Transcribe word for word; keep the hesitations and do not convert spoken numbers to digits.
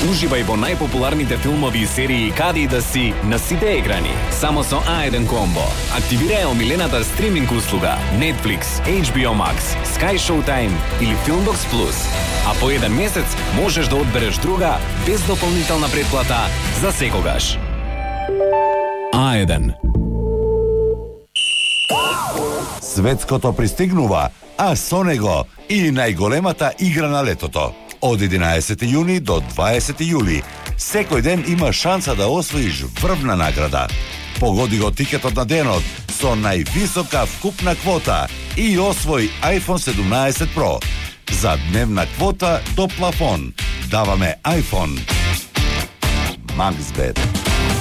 Уживај во најпопуларните филмови и серии каде и да си на сите екрани. Само со А еден комбо. Активирај омилената стриминг услуга Netflix, H B O Max, Sky Showtime или Filmbox Plus. А по еден месец можеш да одбереш друга без дополнителна претплата за секогаш. А еден. Светското пристигнува, а со него и најголемата игра на летото. Од единаесети јуни до дваесети јули, секој ден има шанса да освоиш врвна награда. Погоди го тикетот на денот со највисока вкупна квота и освој iPhone седумнаесет Pro. За дневна квота до плафон даваме iPhone. Максбет.